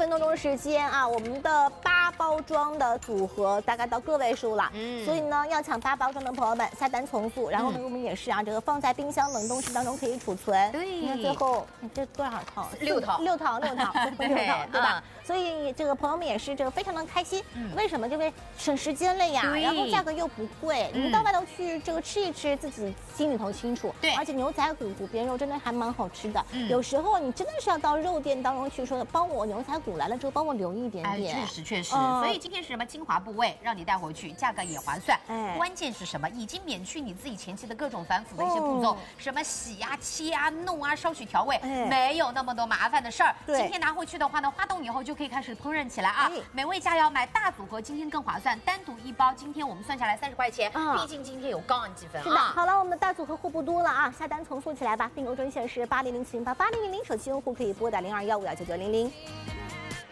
分多钟时间啊，我们的8包装的组合大概到个位数了。所以呢，要抢8包装的朋友们下单从速。然后呢，我们也是啊，这个放在冰箱冷冻室当中可以储存。 对， 你看最后这多少套 ？6套 ，6套，对吧？所以这个朋友们也是这个非常的开心。为什么？因为省时间了呀，然后价格又不贵，你们到外头去这个吃一吃，自己心里头清楚。 对， 而且牛仔骨骨边肉真的还蛮好吃的。有时候你真的是要到肉店当中去说，帮我牛仔骨来了之后帮我留一点点。 确实。所以今天是什么精华部位，让你带回去，价格也划算。关键是什么？已经免去你自己前期的各种繁复的一些步骤，什么洗啊、切啊、弄啊、烧取调味，没有那么多麻烦的事儿。今天拿回去的话呢，发动以后就可以开始烹饪起来啊。美味佳肴买大组合，今天更划算，单独1包，今天我们算下来30块钱，毕竟今天有高昂积分啊。 是的，好了，我们的大组合货不多了啊，下单从速起来吧。订购专线是8007088000，手机用户可以拨打0215199900。